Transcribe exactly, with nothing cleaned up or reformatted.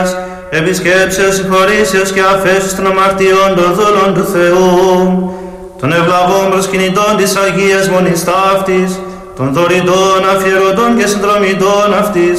Αγίας, επισκέψεως, συγχωρήσεως και αφέσεως των αμαρτιών των δούλων του Θεού, των ευλαβών προσκυνητών της Αγίας Μονής Ταύτης, των δωρητών, αφιερωτών και συνδρομητών αυτής,